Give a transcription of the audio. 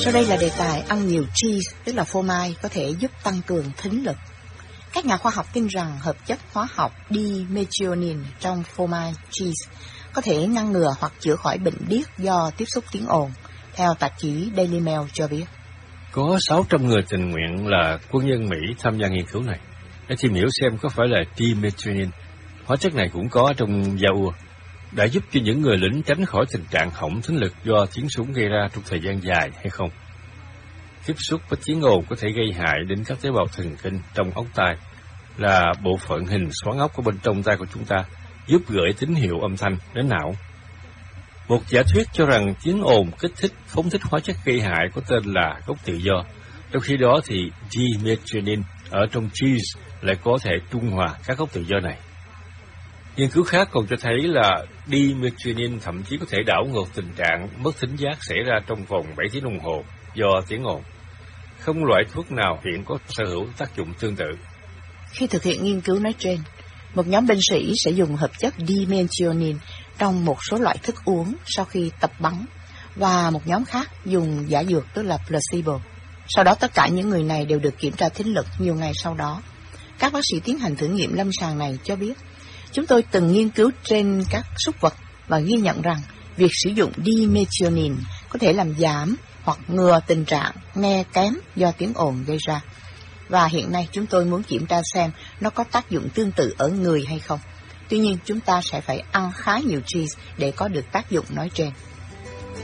Sau đây là đề tài ăn nhiều cheese, tức là phô mai, có thể giúp tăng cường thính lực. Các nhà khoa học tin rằng hợp chất hóa học D-methionine trong phô mai cheese có thể ngăn ngừa hoặc chữa khỏi bệnh điếc do tiếp xúc tiếng ồn, theo tạp chí Daily Mail cho biết. Có 600 người tình nguyện là quân nhân Mỹ tham gia nghiên cứu này để tìm hiểu xem có phải là D-methionine, hóa chất này cũng có trong da ua, đã giúp cho những người lính tránh khỏi tình trạng hỏng thính lực do tiếng súng gây ra trong thời gian dài hay không. Tiếp xúc với tiếng ồn có thể gây hại đến các tế bào thần kinh trong ốc tai, là bộ phận hình xoắn ốc ở bên trong tai của chúng ta, giúp gửi tín hiệu âm thanh đến não. Một giả thuyết cho rằng tiếng ồn kích thích phóng thích hóa chất gây hại có tên là gốc tự do, trong khi đó thì D-methionine ở trong cheese lại có thể trung hòa các gốc tự do này. Nghiên cứu khác còn cho thấy là D-methionine thậm chí có thể đảo ngược tình trạng mất thính giác xảy ra trong vòng 7 tiếng đồng hồ do tiếng ồn. Không loại thuốc nào hiện có sở hữu tác dụng tương tự. Khi thực hiện nghiên cứu nói trên, một nhóm binh sĩ sẽ dùng hợp chất D-methionine trong một số loại thức uống sau khi tập bắn, và một nhóm khác dùng giả dược, tức là placebo. Sau đó tất cả những người này đều được kiểm tra thính lực nhiều ngày sau đó. Các bác sĩ tiến hành thử nghiệm lâm sàng này cho biết, chúng tôi từng nghiên cứu trên các súc vật và ghi nhận rằng việc sử dụng D-methionine có thể làm giảm hoặc ngừa tình trạng nghe kém do tiếng ồn gây ra. Và hiện nay chúng tôi muốn kiểm tra xem nó có tác dụng tương tự ở người hay không. Tuy nhiên chúng ta sẽ phải ăn khá nhiều cheese để có được tác dụng nói trên.